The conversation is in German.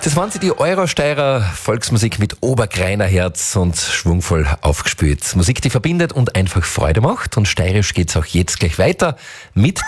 Das waren sie, die Euro-Steirer Volksmusik mit Obergreiner Herz und schwungvoll aufgespielt. Musik, die verbindet und einfach Freude macht. Und steirisch geht's auch jetzt gleich weiter mit